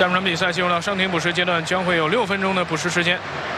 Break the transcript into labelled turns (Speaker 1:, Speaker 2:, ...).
Speaker 1: 下半场比赛进入到伤停补时阶段，将会有6分钟的补时时间。